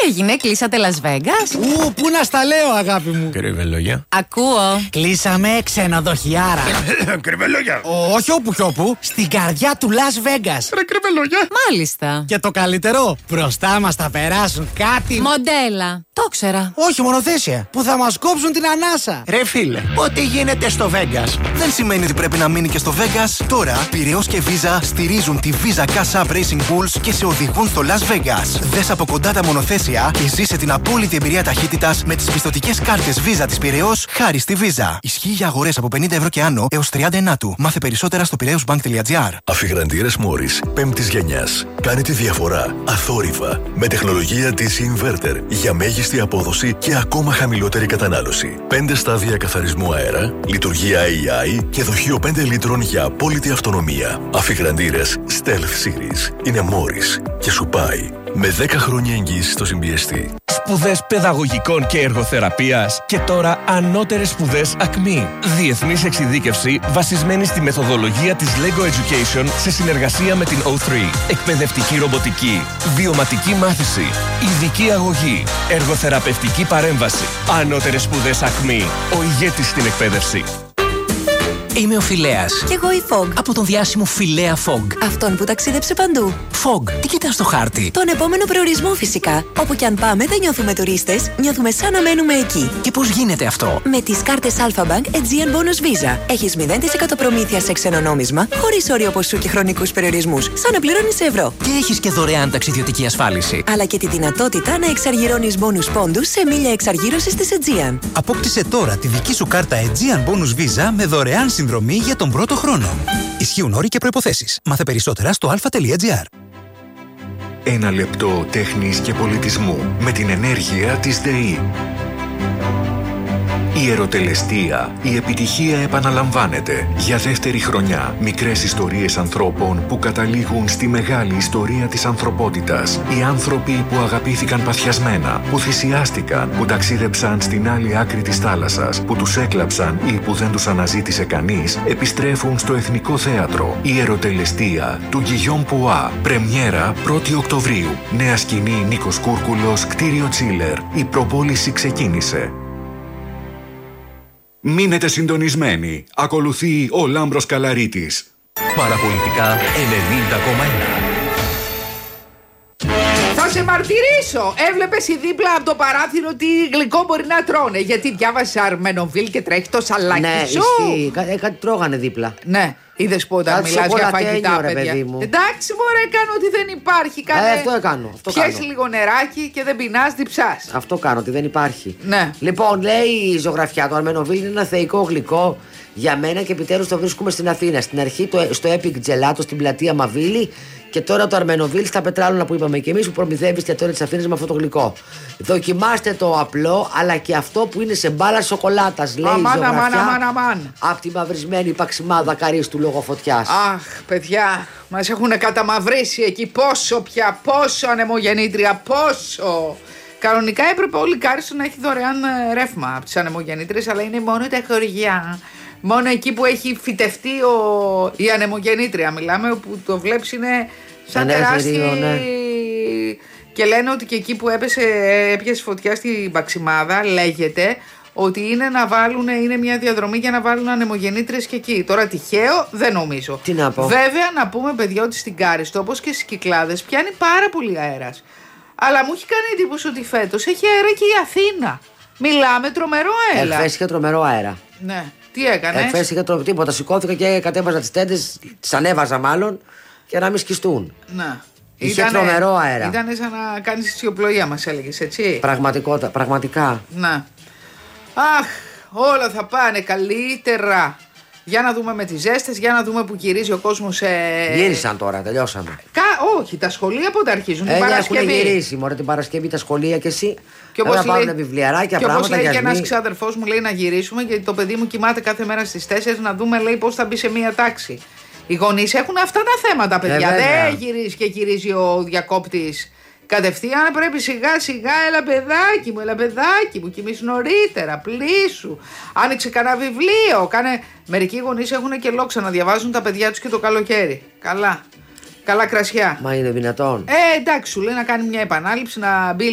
έγινε, κλείσατε Las Vegas? Πού να στα λέω, αγάπη μου. Κρυβελόγια. Ακούω. Κλείσαμε ξενοδοχιάρα. Κρυβελόγια. Όχι όπου κι όπου, στην καρδιά του Las Vegas. Ρε κρυβελόγια. Μάλιστα. Και το καλύτερο, μπροστά μας θα περάσουν κάτι. Μοντέλα. Το ξέρα. Όχι, μονοθέσια. Που θα μας κόψουν την ανάσα. Ρε φίλε, ό,τι γίνεται στο Vegas δεν σημαίνει ότι πρέπει να μείνει και στο Vegas. Τώρα, Πειραιώς και Visa στηρίζουν τη Visa Cash App Racing Bulls και σε οδηγούν στο Las Vegas. Δες από κοντά τα μονοθέσια και ζήσε την απόλυτη εμπειρία ταχύτητας με τις πιστωτικές κάρτες Visa της Πειραιώς χάρη στη Visa. Ισχύει για αγορές από 50 ευρώ και άνω έως 30 του. Μάθε περισσότερα στο piraeusbank.gr. Αφιγραντήρες Morris 5ης γενιάς. Κάνε τη διαφορά αθόρυβα με τεχνολογία DC Inverter για μέγιστη απόδοση και ακόμα χαμηλότερη κατανάλωση. 5 στάδια καθαρισμού αέρα, λειτουργία AI και δοχείο 5 λίτρων για απόλυτη αυτονομία. Αφιγραντήρες Stealth Series είναι Morris και σου πάει με 10 χρόνια εγγύηση στο συμπιεστή. Σπουδές παιδαγωγικών και εργοθεραπείας και τώρα ανώτερες σπουδές ΑΚΜΗ. Διεθνής εξειδίκευση βασισμένη στη μεθοδολογία της LEGO Education σε συνεργασία με την O3. Εκπαιδευτική ρομποτική, βιωματική μάθηση, ειδική αγωγή, εργοθεραπευτική παρέμβαση. Ανώτερες σπουδές ΑΚΜΗ. Ο ηγέτης στην εκπαίδευση. Είμαι ο Φιλέας. Κι εγώ η Fog. Από τον διάσημο Φιλέα Fog. Αυτόν που ταξίδεψε παντού. Fog, τι κοιτάς στο χάρτη? Τον επόμενο προορισμό φυσικά. Όπου κι αν πάμε δεν νιώθουμε τουρίστες, νιώθουμε σαν να μένουμε εκεί. Και πώς γίνεται αυτό? Με τις κάρτες Alpha Bank Aegean Bonus Visa. Έχεις 0% προμήθεια σε ξένο νόμισμα, χωρίς όριο ποσού και χρονικούς περιορισμούς, σαν να πληρώνεις ευρώ. Και έχεις και δωρεάν ταξιδιωτική ασφάλιση. Αλλά και τη δυνατότητα να εξαργυρώνεις bonus πόντους σε μίλια εξαργύρωσης της Aegean. Απόκτησε τώρα τη δική σου κάρτα Aegean Bonus Visa με δωρεάν συνδρομή για τον πρώτο χρόνο. Ισχύουν όροι και προϋποθέσεις. Μάθε περισσότερα στο alpha.gr. Ένα λεπτό τέχνης και πολιτισμού με την ενέργεια της ΔΕΗ. Η ερωτελεστία, η επιτυχία επαναλαμβάνεται. Για δεύτερη χρονιά, μικρές ιστορίες ανθρώπων που καταλήγουν στη μεγάλη ιστορία της ανθρωπότητας. Οι άνθρωποι που αγαπήθηκαν παθιασμένα, που θυσιάστηκαν, που ταξίδεψαν στην άλλη άκρη της θάλασσας, που τους έκλαψαν ή που δεν τους αναζήτησε κανείς, επιστρέφουν στο Εθνικό Θέατρο. Η ερωτελεστία του Γκυγιόμ Πουά. Πρεμιέρα 1η Οκτωβρίου. Νέα σκηνή Νίκος Κούρκουλος, κτίριο Τσίλερ. Η προπόληση ξεκίνησε. Μείνετε συντονισμένοι. Ακολουθεί ο Λάμπρος Καλαρίτης. Παραπολιτικά 90,1. Θα σε μαρτυρήσω. Έβλεπες η δίπλα από το παράθυρο τι γλυκό μπορεί να τρώνε. Γιατί διάβασε Αρμένοβιλ και τρέχει το σαλάκι σου. Ναι, κάτι τρώγανε δίπλα. Ναι. Είδες που όταν μιλάς για φαγητά, παιδιά. Εντάξει, μωρέ, κάνω ότι δεν υπάρχει. Αυτό κάνω. Πιες λίγο νεράκι και δεν πεινάς, διψάς. Αυτό κάνω, ότι δεν υπάρχει. Ναι. Λοιπόν, λέει η ζωγραφιά, το Αρμένοβιλ είναι ένα θεϊκό γλυκό για μένα και επιτέλους το βρίσκουμε στην Αθήνα. Στην αρχή στο Epic Gelato στην πλατεία Μαβίλη και τώρα το Αρμένοβιλ στα Πετράλωνα που είπαμε και εμείς που προμηθεύει εστιατόρια της Αθήνας με αυτό το γλυκό. Δοκιμάστε το απλό αλλά και αυτό που είναι σε μπάλα σοκολάτας, λέει η ζωγραφιά. Απ' τη μαυρισμένη παξιμάδα καρίστου λόγω φωτιάς. Αχ, παιδιά, μας έχουν καταμαυρίσει εκεί. Πόσο ανεμογεννήτρια, πόσο. Κανονικά έπρεπε όλη η Κάριστο να έχει δωρεάν ρεύμα από τις ανεμογεννήτριες, αλλά είναι μόνο τα χωριά. Μόνο εκεί που έχει φυτευτεί η ανεμογεννήτρια μιλάμε, όπου το βλέπεις είναι σαν τεράστιο. Ναι. Και λένε ότι και εκεί που έπιασε φωτιά στην παξιμάδα λέγεται ότι είναι να βάλουν, είναι μια διαδρομή για να βάλουν ανεμογεννήτριες και εκεί. Τώρα τυχαίο δεν νομίζω. Τι να πω. Βέβαια να πούμε παιδιά ότι στην Κάριστο όπως και στις Κυκλάδες πιάνει πάρα πολύ αέρας. Αλλά μου έχει κάνει εντύπωση ότι φέτος έχει αέρα και η Αθήνα. Μιλάμε τρομερό αέρα. Εχθές είχε τρομερό αέρα. Ναι. Τι έκανες? Εχθές είχε τίποτα. Σηκώθηκα και κατέβαζα τις τέντες, τις ανέβαζα μάλλον, για να μην σκιστούν. Ναι. Είχε τρομερό αέρα. Ήταν σαν να κάνεις ισιοπλοεία, μας έλεγες, έτσι. Πραγματικά. Ναι. Αχ, όλα θα πάνε καλύτερα. Για να δούμε με τις ζέστες, για να δούμε που γυρίζει ο κόσμος. Γύρισαν τώρα, τελειώσαμε. Όχι, τα σχολεία πότε αρχίζουν, την Παρασκευή. Έχουν γυρίσει, μωρέ, την Παρασκευή τα σχολεία και εσύ. Και όπως πάρουν βιβλιαράκια, και πράγματα. Και όπως λέει και ένας ξάδερφός μου, λέει να γυρίσουμε, γιατί το παιδί μου κοιμάται κάθε μέρα στις 4 να δούμε, λέει, πώς θα μπει σε μία τάξη. Οι γονείς έχουν αυτά τα θέματα, παιδιά. Δεν γυρίζει και γυρίζει ο διακόπτης κατευθείαν. Πρέπει σιγά σιγά, έλα παιδάκι μου, κοιμήσου νωρίτερα, πλήσου. Άνοιξε κανένα βιβλίο. Μερικοί γονείς έχουν και λόξα να διαβάζουν τα παιδιά τους και το καλοκαίρι. Καλά κρασιά. Μα είναι δυνατόν? Εντάξει, σου λέει να κάνει μια επανάληψη, να μπει